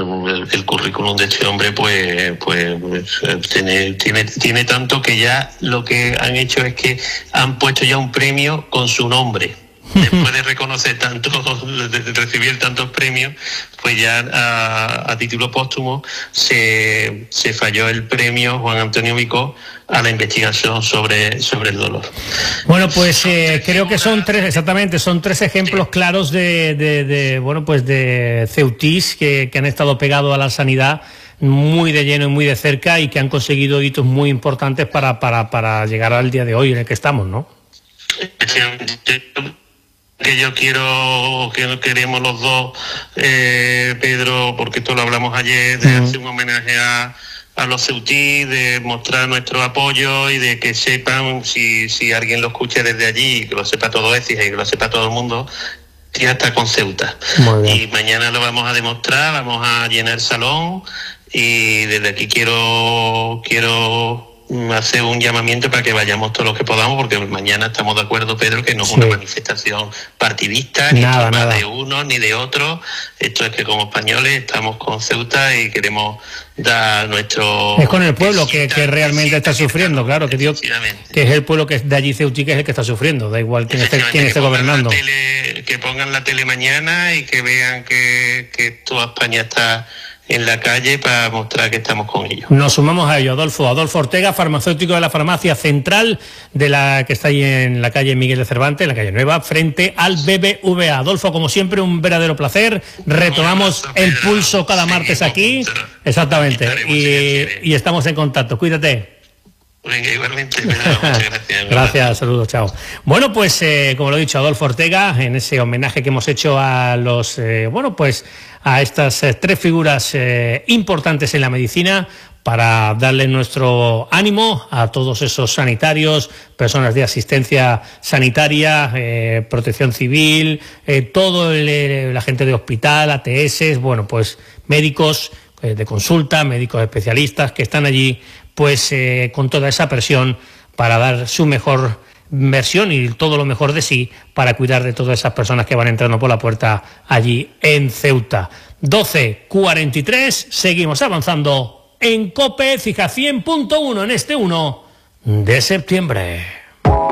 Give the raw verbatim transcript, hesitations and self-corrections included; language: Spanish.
el, el currículum de este hombre pues pues, pues tiene, tiene tiene tanto que ya lo que han hecho es que han puesto ya un premio con su nombre. Después de reconocer tanto, de recibir tantos premios, pues ya a, a título póstumo se, se falló el premio Juan Antonio Vicó a la investigación sobre, sobre el dolor. Bueno, pues eh, creo que son tres, exactamente, son tres ejemplos claros de, de, de bueno, pues de ceutís que, que han estado pegados a la sanidad muy de lleno y muy de cerca y que han conseguido hitos muy importantes para, para, para llegar al día de hoy en el que estamos, ¿no? Que yo quiero, que queremos los dos, eh, Pedro, porque esto lo hablamos ayer, de uh-huh. hacer un homenaje a, a los ceutís, de mostrar nuestro apoyo y de que sepan, si, si alguien lo escucha desde allí, que lo sepa todo Écija y que lo sepa todo el mundo, que ya está con Ceuta. Y mañana lo vamos a demostrar, vamos a llenar el salón y desde aquí quiero, quiero hacer un llamamiento para que vayamos todos los que podamos, porque mañana estamos de acuerdo, Pedro, que no es sí. una manifestación partidista, ni nada, nada. de uno ni de otro. Esto es que como españoles estamos con Ceuta y queremos dar nuestro... Es con el pueblo que, que realmente está sufriendo, claro, que, Dios, que es el pueblo que es de allí ceutí, que es el que está sufriendo, da igual quién esté, quién esté gobernando. Tele, que pongan la tele mañana y que vean que, que toda España está en la calle para mostrar que estamos con ellos. Nos sumamos a ello, Adolfo. Adolfo Ortega, farmacéutico de la farmacia central, de la que está ahí en la calle Miguel de Cervantes, en la calle Nueva, frente al B B V A. Adolfo, como siempre, un verdadero placer. Retomamos el pulso cada martes aquí. Exactamente. Y, y estamos en contacto. Cuídate. Venga, igualmente, muchas gracias. Gracias, saludos, chao. Bueno, pues eh, como lo he dicho, Adolfo Ortega, en ese homenaje que hemos hecho a los, eh, bueno, pues a estas eh, tres figuras eh, importantes en la medicina, para darle nuestro ánimo a todos esos sanitarios, personas de asistencia sanitaria, eh, protección civil, eh, todo el, la gente de hospital, A T S, bueno, pues médicos eh, de consulta, médicos especialistas que están allí pues eh, con toda esa presión para dar su mejor versión y todo lo mejor de sí para cuidar de todas esas personas que van entrando por la puerta allí en Ceuta. doce cuarenta y tres, seguimos avanzando en COPE, fija cien punto uno en este uno de septiembre.